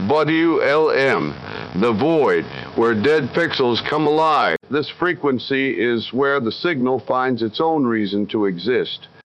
WLM, the void, where dead pixels come alive. This frequency is where the signal finds its own reason to exist.